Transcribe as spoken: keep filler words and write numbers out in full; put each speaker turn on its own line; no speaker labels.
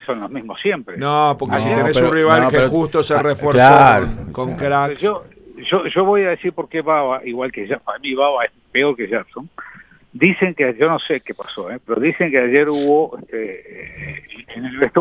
son los mismos siempre.
No, porque
No,
si tenés
pero-
un rival
no,
que
pero-
justo se
ah,
reforzó
claro,
con, con
exacto.
crack.
Yo, yo, yo voy a decir por qué Baba, igual que ya, para mí Baba es peor que Gerson. Dicen que, yo no sé qué pasó, ¿eh? pero dicen que ayer hubo este, en el vestuario